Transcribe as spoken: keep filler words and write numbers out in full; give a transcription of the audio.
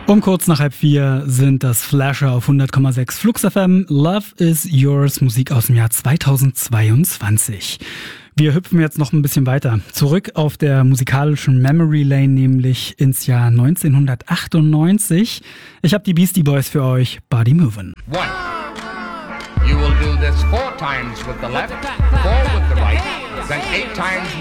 Um kurz nach halb vier sind das Flasher auf hundert Komma sechs Flux F M. Love is Yours, Musik aus dem Jahr zweitausendzweiundzwanzig. Wir hüpfen jetzt noch ein bisschen weiter. Zurück auf der musikalischen Memory Lane, nämlich ins Jahr neunzehnhundertachtundneunzig. Ich habe die Beastie Boys für euch, Body Movin'. One. You will do this four times with the left, four with the right, then eight times